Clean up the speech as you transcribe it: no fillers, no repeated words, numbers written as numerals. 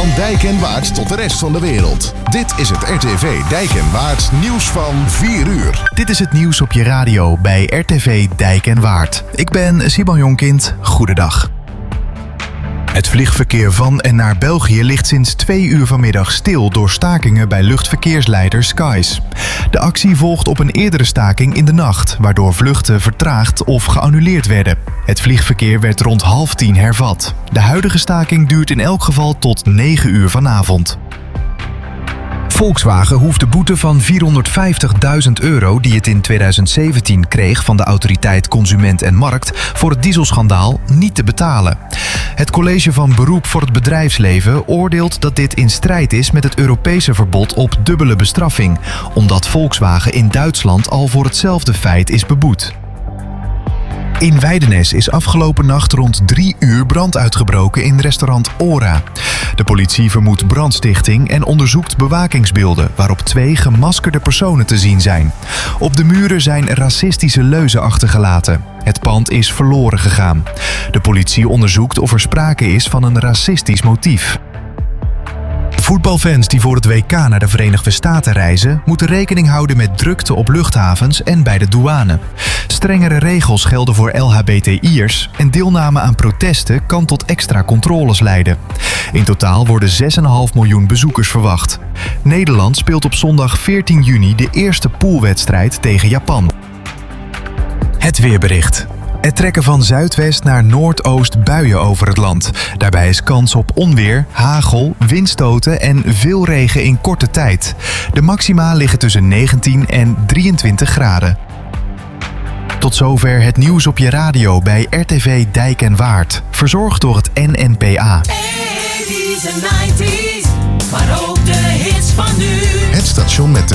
Van Dijk en Waard tot de rest van de wereld. Dit is het RTV Dijk en Waard nieuws van 4 uur. Dit is het nieuws op je radio bij RTV Dijk en Waard. Ik ben Simon Jonkind. Goedendag. Het vliegverkeer van en naar België ligt sinds 2 uur vanmiddag stil door stakingen bij luchtverkeersleider Skies. De actie volgt op een eerdere staking in de nacht, waardoor vluchten vertraagd of geannuleerd werden. Het vliegverkeer werd rond 9:30 hervat. De huidige staking duurt in elk geval tot 9 uur vanavond. Volkswagen hoeft de boete van €450.000 die het in 2017 kreeg van de autoriteit Consument en Markt voor het dieselschandaal niet te betalen. Het college van beroep voor het bedrijfsleven oordeelt dat dit in strijd is met het Europese verbod op dubbele bestraffing, omdat Volkswagen in Duitsland al voor hetzelfde feit is beboet. In Weidenes is afgelopen nacht rond 3 uur brand uitgebroken in restaurant Ora. De politie vermoedt brandstichting en onderzoekt bewakingsbeelden waarop 2 gemaskerde personen te zien zijn. Op de muren zijn racistische leuzen achtergelaten. Het pand is verloren gegaan. De politie onderzoekt of er sprake is van een racistisch motief. Voetbalfans die voor het WK naar de Verenigde Staten reizen, moeten rekening houden met drukte op luchthavens en bij de douane. Strengere regels gelden voor LHBTI'ers en deelname aan protesten kan tot extra controles leiden. In totaal worden 6,5 miljoen bezoekers verwacht. Nederland speelt op zondag 14 juni de eerste poolwedstrijd tegen Japan. Het weerbericht. Er trekken van zuidwest naar noordoost buien over het land. Daarbij is kans op onweer, hagel, windstoten en veel regen in korte tijd. De maxima liggen tussen 19 en 23 graden. Tot zover het nieuws op je radio bij RTV Dijk en Waard. Verzorgd door het NNPA. 80's en 90's, maar ook de hits van nu. Het station met de